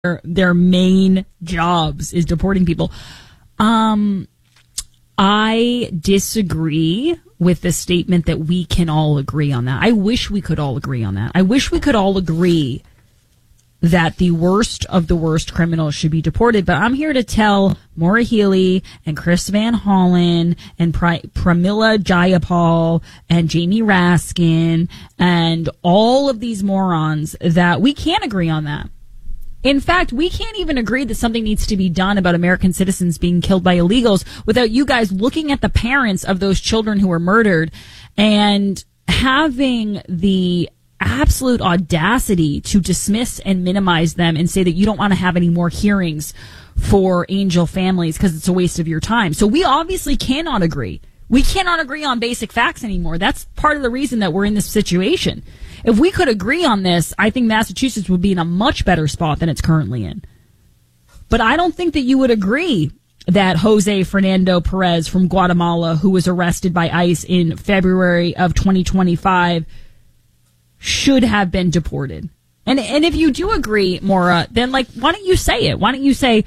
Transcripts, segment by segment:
their main jobs is deporting people. I disagree with the statement that we can all agree on that. I wish we could all agree on that. I wish we could all agree that the worst of the worst criminals should be deported. But I'm here to tell Maura Healey and Chris Van Hollen and Pramila Jayapal and Jamie Raskin and all of these morons that we can't agree on that. In fact, we can't even agree that something needs to be done about American citizens being killed by illegals without you guys looking at the parents of those children who were murdered and having the absolute audacity to dismiss and minimize them and say that you don't want to have any more hearings for angel families because it's a waste of your time. So we obviously cannot agree. We cannot agree on basic facts anymore. That's part of the reason that we're in this situation. If we could agree on this, I think Massachusetts would be in a much better spot than it's currently in. But I don't think that you would agree that Jose Fernando Perez from Guatemala, who was arrested by ICE in February of 2025, should have been deported. And if you do agree, Maura, then why don't you say it? Why don't you say,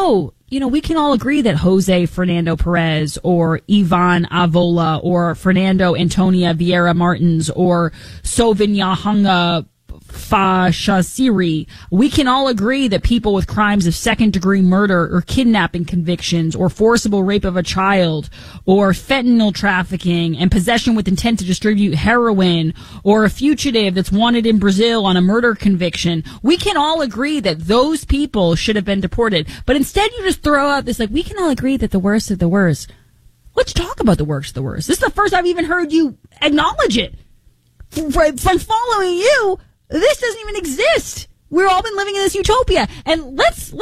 we can all agree that Jose Fernando Perez or Ivan Avola or Fernando Antonia Vieira Martins or Sovinyahanga Fashasiri, we can all agree that people with crimes of second-degree murder or kidnapping convictions or forcible rape of a child or fentanyl trafficking and possession with intent to distribute heroin or a fugitive that's wanted in Brazil on a murder conviction, we can all agree that those people should have been deported. But instead you just throw out this, we can all agree that the worst of the worst. Let's talk about the worst of the worst. This is the first I've even heard you acknowledge it. From following you, this doesn't even exist. We've all been living in this utopia. And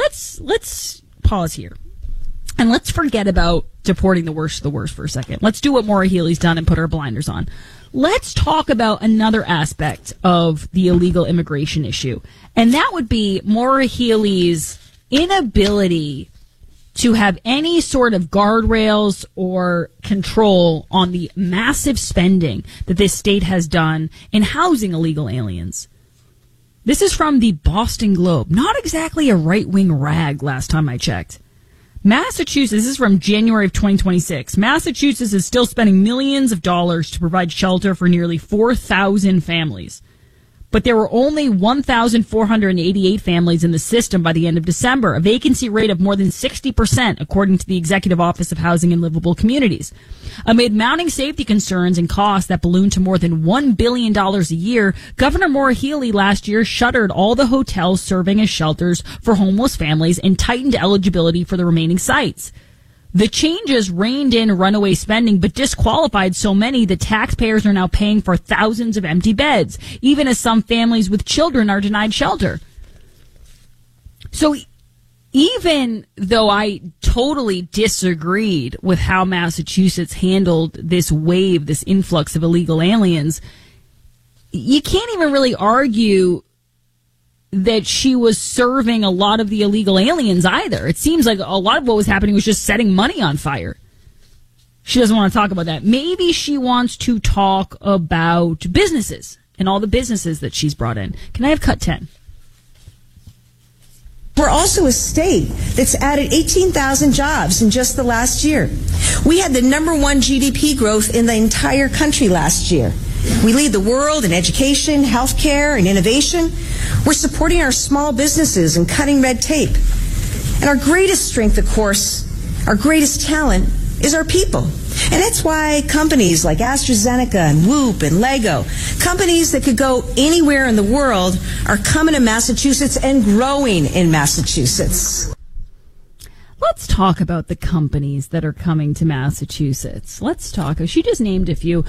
let's pause here. And let's forget about deporting the worst of the worst for a second. Let's do what Maura Healey's done and put our blinders on. Let's talk about another aspect of the illegal immigration issue. And that would be Maura Healey's inability to have any sort of guardrails or control on the massive spending that this state has done in housing illegal aliens. This is from the Boston Globe. Not exactly a right-wing rag last time I checked. Massachusetts, this is from January of 2026. Massachusetts is still spending millions of dollars to provide shelter for nearly 4,000 families. But there were only 1,488 families in the system by the end of December, a vacancy rate of more than 60%, according to the Executive Office of Housing and Livable Communities. Amid mounting safety concerns and costs that ballooned to more than $1 billion a year, Governor Maura Healey last year shuttered all the hotels serving as shelters for homeless families and tightened eligibility for the remaining sites. The changes reined in runaway spending, but disqualified so many that taxpayers are now paying for thousands of empty beds, even as some families with children are denied shelter. So even though I totally disagreed with how Massachusetts handled this wave, this influx of illegal aliens, you can't even really argue that she was serving a lot of the illegal aliens either. It seems like a lot of what was happening was just setting money on fire. She doesn't want to talk about that. Maybe she wants to talk about businesses and all the businesses that she's brought in. Can I have cut 10? We're also a state that's added 18,000 jobs in just the last year. We had the #1 GDP growth in the entire country last year. We lead the world in education, healthcare, and innovation. We're supporting our small businesses and cutting red tape. And our greatest strength, of course, our greatest talent is our people. And that's why companies like AstraZeneca and Whoop and Lego, companies that could go anywhere in the world, are coming to Massachusetts and growing in Massachusetts. Let's talk about the companies that are coming to Massachusetts. Let's talk. She just named a few.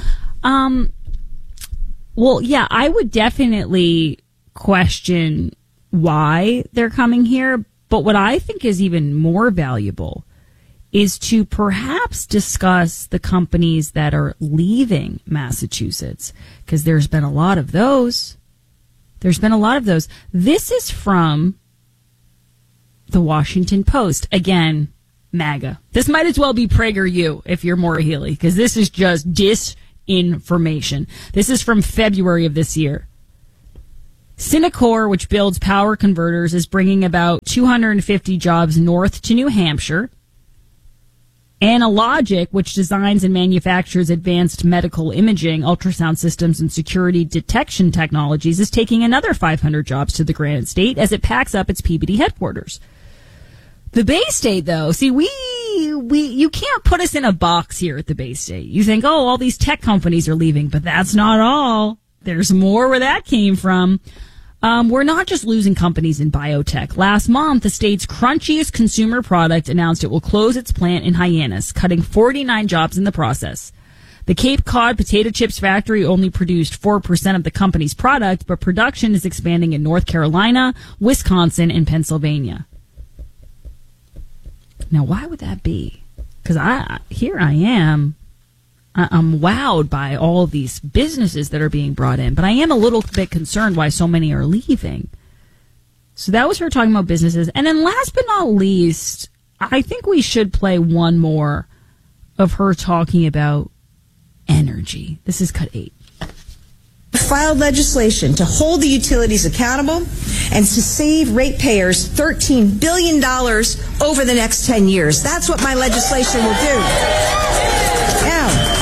Well, yeah, I would definitely question why they're coming here. But what I think is even more valuable is to perhaps discuss the companies that are leaving Massachusetts, because there's been a lot of those. This is from the Washington Post. Again, MAGA. This might as well be PragerU if you're Maura Healey, because this is just disinformation. This is from February of this year. Synacor, which builds power converters, is bringing about 250 jobs north to New Hampshire. Analogic, which designs and manufactures advanced medical imaging, ultrasound systems, and security detection technologies, is taking another 500 jobs to the Granite State as it packs up its Peabody headquarters. The Bay State, though, see, you can't put us in a box here at the Bay State. You think, oh, all these tech companies are leaving, but that's not all. There's more where that came from. We're not just losing companies in biotech. Last month, the state's crunchiest consumer product announced it will close its plant in Hyannis, cutting 49 jobs in the process. The Cape Cod potato chips factory only produced 4% of the company's product, but production is expanding in North Carolina, Wisconsin, and Pennsylvania. Now, why would that be? Because here I am. I'm wowed by all of these businesses that are being brought in, but I am a little bit concerned why so many are leaving. So that was her talking about businesses. And then last but not least, I think we should play one more of her talking about energy. This is cut 8. Filed legislation to hold the utilities accountable and to save ratepayers $13 billion over the next 10 years. That's what my legislation will do. Now,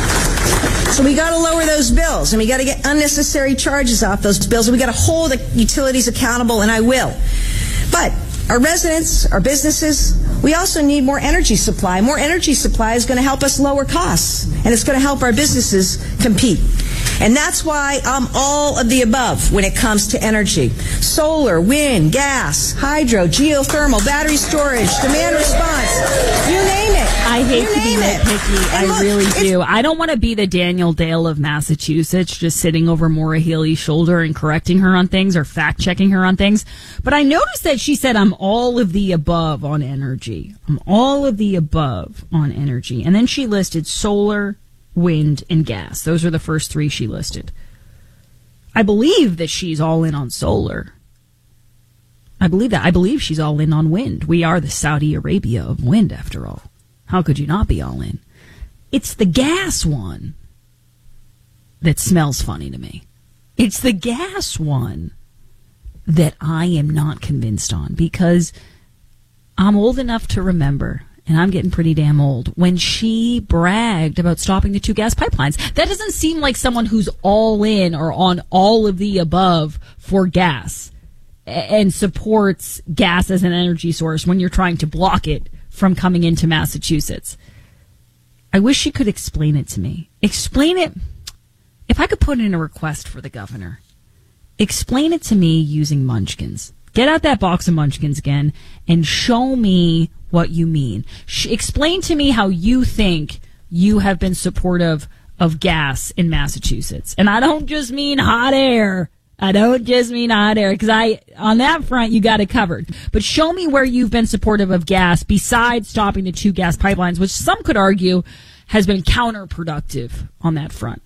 so we got to lower those bills, and we got to get unnecessary charges off those bills, and we got to hold the utilities accountable, and I will. But our residents, our businesses, we also need more energy supply. More energy supply is going to help us lower costs, and it's going to help our businesses compete. And that's why I'm all of the above when it comes to energy. Solar, wind, gas, hydro, geothermal, battery storage, demand response, you name it. I hate to be nitpicky. I really do. I don't want to be the Daniel Dale of Massachusetts, just sitting over Maura Healey's shoulder and correcting her on things or fact-checking her on things. But I noticed that she said, I'm all of the above on energy. I'm all of the above on energy. And then she listed solar, wind, and gas. Those are the first 3 she listed. I believe that she's all in on solar. I believe that. I believe she's all in on wind. We are the Saudi Arabia of wind, after all. How could you not be all in? It's the gas one that smells funny to me. It's the gas one that I am not convinced on, because I'm old enough to remember, and I'm getting pretty damn old, when she bragged about stopping the 2 gas pipelines. That doesn't seem like someone who's all in or on all of the above for gas and supports gas as an energy source when you're trying to block it from coming into Massachusetts. I wish she could explain it to me. Explain it. If I could put in a request for the governor, explain it to me using Munchkins. Get out that box of Munchkins again and show me what you mean. Explain to me how you think you have been supportive of gas in Massachusetts. And I don't just mean hot air. Because on that front, you got it covered. But show me where you've been supportive of gas besides stopping the 2 gas pipelines, which some could argue has been counterproductive on that front.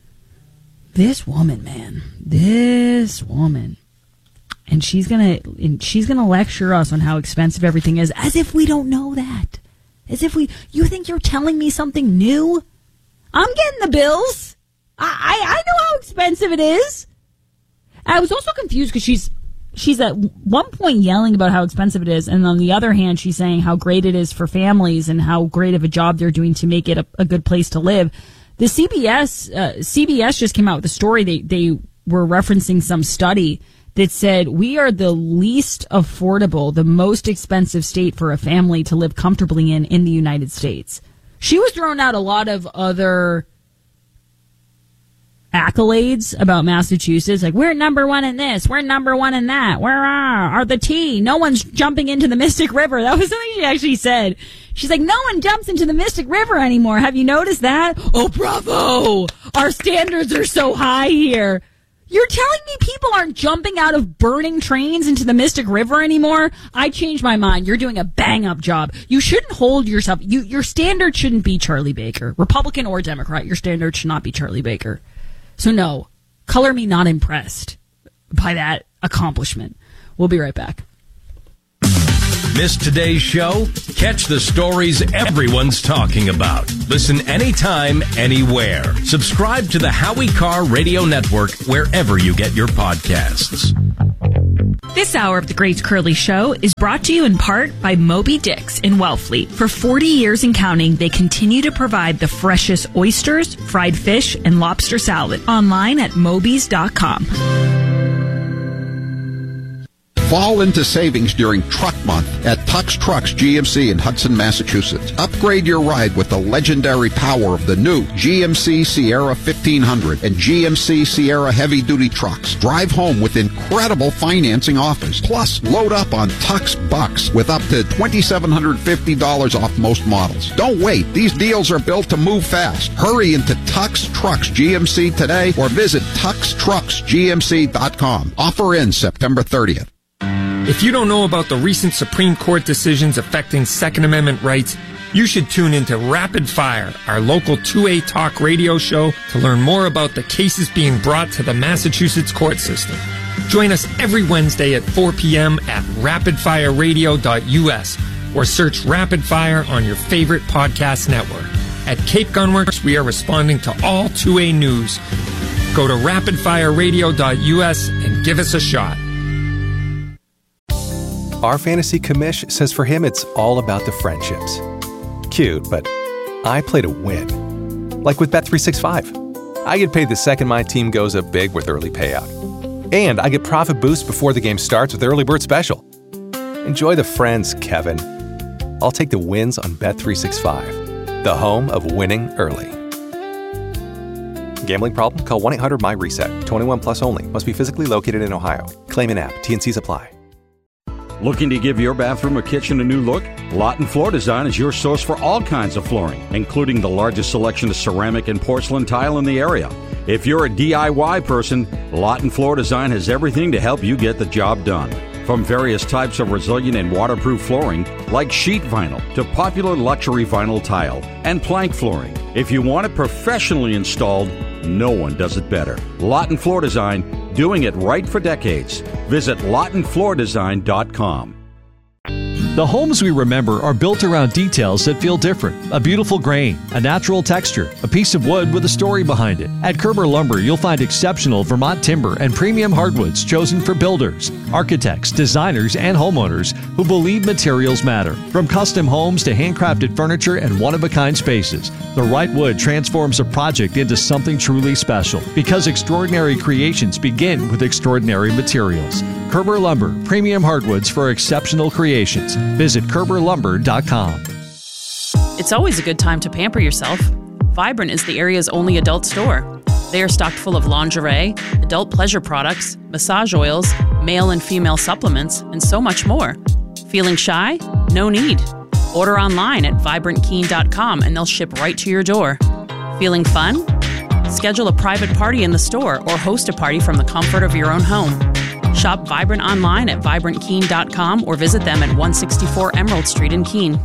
This woman, man. This woman. And she's gonna lecture us on how expensive everything is, as if we don't know that. You think you're telling me something new? I'm getting the bills. I know how expensive it is. I was also confused because she's at one point yelling about how expensive it is, and on the other hand, she's saying how great it is for families and how great of a job they're doing to make it a good place to live. The CBS just came out with a story. They were referencing some study that said we are the least affordable, the most expensive state for a family to live comfortably in the United States. She was throwing out a lot of other accolades about Massachusetts, like we're number 1 in this, we're number 1 in that, where are the tea? No one's jumping into the Mystic River. That was something she actually said. She's like, no one jumps into the Mystic River anymore. Have you noticed that? Oh, bravo! Our standards are so high here. You're telling me people aren't jumping out of burning trains into the Mystic River anymore? I changed my mind. You're doing a bang-up job. You shouldn't hold yourself. Your standard shouldn't be Charlie Baker. Republican or Democrat, your standard should not be Charlie Baker. So no, color me not impressed by that accomplishment. We'll be right back. Missed today's show? Catch the stories everyone's talking about. Listen anytime, anywhere. Subscribe to the Howie Carr Radio Network wherever you get your podcasts. This hour of The Great Curly Show is brought to you in part by Moby Dick's in Wellfleet. For 40 years and counting, they continue to provide the freshest oysters, fried fish, and lobster salad. Online at mobys.com. Fall into savings during Truck Month at Tux Trucks GMC in Hudson, Massachusetts. Upgrade your ride with the legendary power of the new GMC Sierra 1500 and GMC Sierra heavy-duty trucks. Drive home with incredible financing offers. Plus, load up on Tux Bucks with up to $2,750 off most models. Don't wait. These deals are built to move fast. Hurry into Tux Trucks GMC today or visit TuxTrucksGMC.com. Offer ends September 30th. If you don't know about the recent Supreme Court decisions affecting Second Amendment rights, you should tune into Rapid Fire, our local 2A talk radio show, to learn more about the cases being brought to the Massachusetts court system. Join us every Wednesday at 4 p.m. at rapidfireradio.us or search Rapid Fire on your favorite podcast network. At Cape Gunworks, we are responding to all 2A news. Go to rapidfireradio.us and give us a shot. Our fantasy commish says for him it's all about the friendships. Cute, but I play to win. Like with Bet365. I get paid the second my team goes up big with early payout. And I get profit boost before the game starts with Early Bird Special. Enjoy the friends, Kevin. I'll take the wins on Bet365, the home of winning early. Gambling problem? Call 1-800-MY-RESET. 21 plus only. Must be physically located in Ohio. Claim in app. T&Cs apply. Looking to give your bathroom or kitchen a new look? Lawton Floor Design is your source for all kinds of flooring, including the largest selection of ceramic and porcelain tile in the area. If you're a DIY person, Lawton Floor Design has everything to help you get the job done. From various types of resilient and waterproof flooring, like sheet vinyl, to popular luxury vinyl tile and plank flooring. If you want it professionally installed, no one does it better. Lawton Floor Design, doing it right for decades. Visit LawtonFloorDesign.com. The homes we remember are built around details that feel different. A beautiful grain, a natural texture, a piece of wood with a story behind it. At Kerber Lumber, you'll find exceptional Vermont timber and premium hardwoods chosen for builders, architects, designers, and homeowners who believe materials matter. From custom homes to handcrafted furniture and one-of-a-kind spaces, the right wood transforms a project into something truly special. Because extraordinary creations begin with extraordinary materials. Kerber Lumber, premium hardwoods for exceptional creations. Visit KerberLumber.com. It's always a good time to pamper yourself. Vibrant is the area's only adult store. They are stocked full of lingerie, adult pleasure products, massage oils, male and female supplements, and so much more. Feeling shy? No need. Order online at VibrantKeen.com and they'll ship right to your door. Feeling fun? Schedule a private party in the store or host a party from the comfort of your own home. Shop Vibrant online at VibrantKeen.com or visit them at 164 Emerald Street in Keene.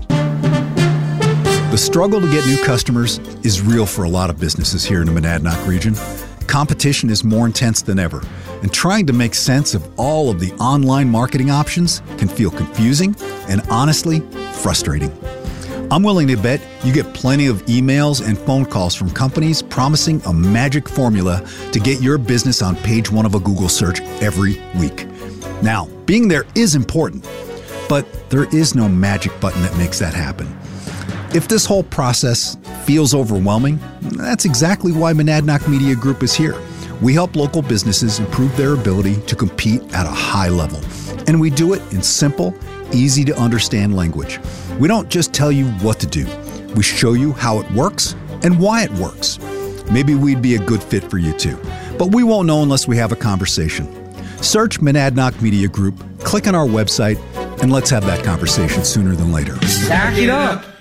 The struggle to get new customers is real for a lot of businesses here in the Monadnock region. Competition is more intense than ever, and trying to make sense of all of the online marketing options can feel confusing and honestly frustrating. I'm willing to bet you get plenty of emails and phone calls from companies promising a magic formula to get your business on page one of a Google search every week. Now, being there is important, but there is no magic button that makes that happen. If this whole process feels overwhelming, that's exactly why Monadnock Media Group is here. We help local businesses improve their ability to compete at a high level, and we do it in simple, easy to understand language. We don't just tell you what to do. We show you how it works and why it works. Maybe we'd be a good fit for you too, but we won't know unless we have a conversation. Search Monadnock Media Group, click on our website, and let's have that conversation sooner than later. Back it up.